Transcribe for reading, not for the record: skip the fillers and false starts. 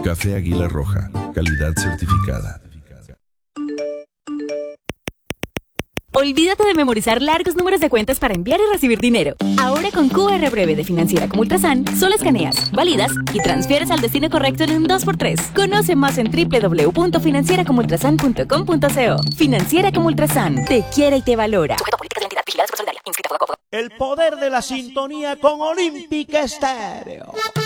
Café Águila Roja, calidad certificada. Olvídate de memorizar largos números de cuentas para enviar y recibir dinero. Ahora con QR Breve de Financiera como Ultrasan, solo escaneas, validas y transfieres al destino correcto en un 2x3. Conoce más en www.financieracomultrasan.com.co. Financiera como Ultrasan, te quiere y te valora. Sujeto a políticas de entidad vigiladas por Solidaria. Inscrita a Fogacopa. El poder de la sintonía con Olímpica Estéreo.